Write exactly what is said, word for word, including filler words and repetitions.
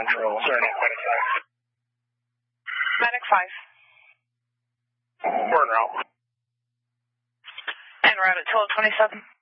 Central, Serena Medic five. Medic five. We're en route. En route at twelve twenty-seven.